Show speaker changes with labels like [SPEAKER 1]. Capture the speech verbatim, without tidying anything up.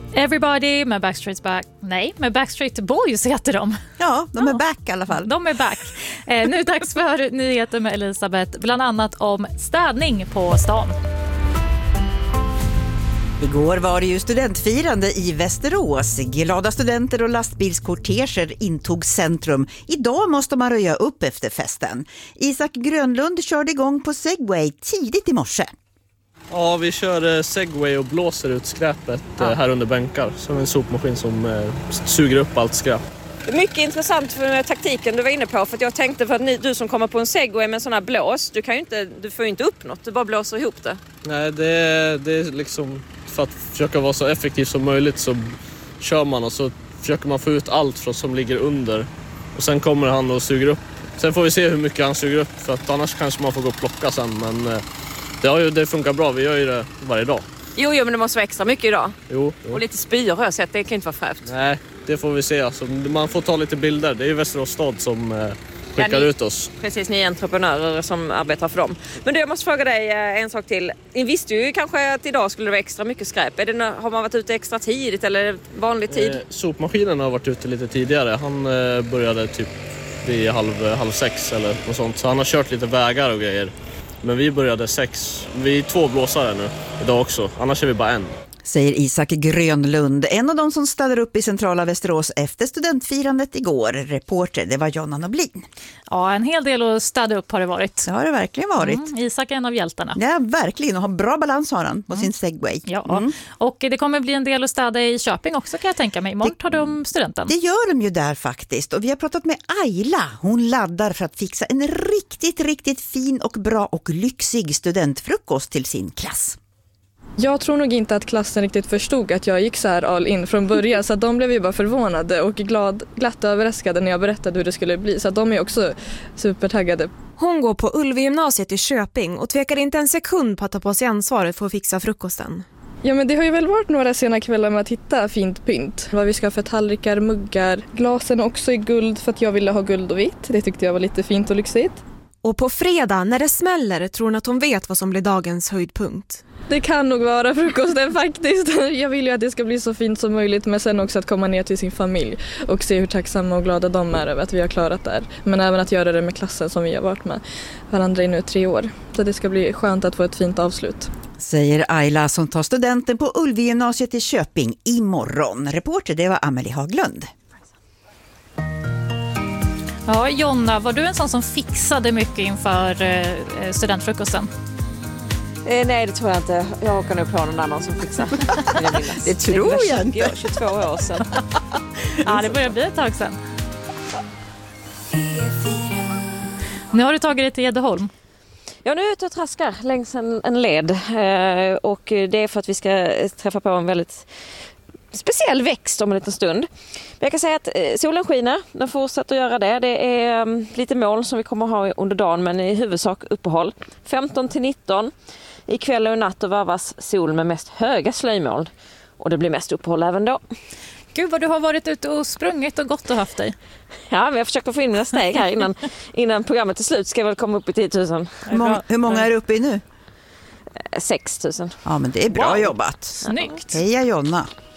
[SPEAKER 1] Everybody med Backstreet Back. Nej, med Backstreet Boys heter de.
[SPEAKER 2] Ja, de är
[SPEAKER 1] Ja.
[SPEAKER 2] back i alla fall.
[SPEAKER 1] De är back. Eh, nu är det dags för nyheter med Elisabeth, bland annat om städning på stan.
[SPEAKER 2] Igår var det ju studentfirande i Västerås. Glada studenter och lastbilskorteger intog centrum. Idag måste man röja upp efter festen. Isak Grönlund körde igång på Segway tidigt i morse.
[SPEAKER 3] Ja, vi kör Segway och blåser ut skräpet
[SPEAKER 1] Ja.
[SPEAKER 3] här under bänkar. Som en sopmaskin som eh, suger upp allt skräp.
[SPEAKER 4] Mycket intressant för taktiken du var inne på, för att jag tänkte för att ni, du som kommer på en Segway med en sån här blås, du, kan ju inte, du får ju inte upp något, du bara blåser ihop det.
[SPEAKER 3] Nej, det är, det är liksom för att försöka vara så effektiv som möjligt så kör man och så försöker man få ut allt från som ligger under. Och sen kommer han och suger upp. Sen får vi se hur mycket han suger upp, för att annars kanske man får gå och plocka sen. Men eh, det, har ju, det funkar bra, vi gör ju det varje dag.
[SPEAKER 4] Jo, jo men det måste vara extra mycket idag.
[SPEAKER 3] Jo, jo.
[SPEAKER 4] Och lite spyor har jag sett, det kan inte vara frävt.
[SPEAKER 3] Nej, det får vi se. Alltså, man får ta lite bilder. Det är ju Västerås stad som eh, skickar
[SPEAKER 4] Ja, ni-
[SPEAKER 3] ut oss.
[SPEAKER 4] Precis, ni är entreprenörer som arbetar för dem. Men du, jag måste fråga dig eh, en sak till. Ni visste ju kanske att idag skulle det vara extra mycket skräp. Är det, nå- har man varit ute extra tidigt eller vanlig tid?
[SPEAKER 3] Eh, sopmaskinen har varit ute lite tidigare. Han eh, började typ vid halv, halv sex eller något sånt. Så han har kört lite vägar och grejer. Men vi började sex. Vi är två blåsare nu idag också. Annars är vi bara en.
[SPEAKER 2] Säger Isak Grönlund, en av de som ställer upp i centrala Västerås efter studentfirandet igår. Reporter, det var Jonna Noblin.
[SPEAKER 1] Ja, en hel del att städa upp har det varit.
[SPEAKER 2] Det har det verkligen varit.
[SPEAKER 1] Mm, Isak är en av hjältarna.
[SPEAKER 2] Ja, verkligen. Och har bra balans har han på sin Segway.
[SPEAKER 1] Ja,
[SPEAKER 2] Mm.
[SPEAKER 1] och det kommer bli en del att städa i Köping också, kan jag tänka mig. Imorgon tar de studenten.
[SPEAKER 2] Det gör de ju där faktiskt. Och vi har pratat med Ayla. Hon laddar för att fixa en riktigt, riktigt fin och bra och lyxig studentfrukost till sin klass.
[SPEAKER 5] Jag tror nog inte att klassen riktigt förstod att jag gick så här all in från början, så att de blev ju bara förvånade och glad, glatt överraskade när jag berättade hur det skulle bli, så att de är också supertaggade.
[SPEAKER 6] Hon går på Ulvegymnasiet i Köping och tvekar inte en sekund på att ta på sig ansvaret för att fixa frukosten.
[SPEAKER 5] Ja, men det har ju väl varit några sena kvällar med att hitta fint pynt. Vad vi ska ha för tallrikar, muggar, glasen också i guld för att jag ville ha guld och vitt. Det tyckte jag var lite fint och lyxigt.
[SPEAKER 6] Och på fredag, när det smäller, tror hon att hon vet vad som blir dagens höjdpunkt.
[SPEAKER 5] Det kan nog vara frukosten faktiskt. Jag vill ju att det ska bli så fint som möjligt, men sen också att komma ner till sin familj och se hur tacksamma och glada de är över att vi har klarat det här. Men även att göra det med klassen som vi har varit med varandra i nu tre år. Så det ska bli skönt att få ett fint avslut.
[SPEAKER 2] Säger Ayla som tar studenten på Ulvegymnasiet i Köping imorgon. Reporter, det var Amelie Haglund.
[SPEAKER 1] Ja, Jonna, var du en sån som fixade mycket inför eh, studentfrukosten?
[SPEAKER 4] Eh, nej, det tror jag inte. Jag åker nog på någon annan som fixar.
[SPEAKER 2] Det tror
[SPEAKER 4] det
[SPEAKER 2] jag
[SPEAKER 4] tjugo,
[SPEAKER 2] inte.
[SPEAKER 4] tjugotvå år sedan.
[SPEAKER 1] Ja, det börjar bli ett tag sedan. Nu har du tagit dig till Gäddeholm.
[SPEAKER 4] Jag är nu ute och traskar längs en, en led. Eh, och det är för att vi ska träffa på en väldigt speciell växt om en liten stund. Men jag kan säga att eh, solen skiner, den fortsätter att göra det. Det är um, lite moln som vi kommer att ha under dagen, men i huvudsak uppehåll. femton till nitton. Ikväll och natt och varvas sol med mest höga slöjmoln. Och det blir mest uppehåll även då.
[SPEAKER 1] Gud vad du har varit ute och sprungit och gått och haft dig.
[SPEAKER 4] Ja, men jag försöker få in mina steg här innan, innan programmet är slut. Ska jag väl komma upp i tio tusen.
[SPEAKER 2] Hur många, hur många är du uppe i nu?
[SPEAKER 4] sex tusen.
[SPEAKER 2] Ja, men det är bra
[SPEAKER 1] Wow.
[SPEAKER 2] jobbat.
[SPEAKER 1] Snyggt.
[SPEAKER 2] Heja Jonna.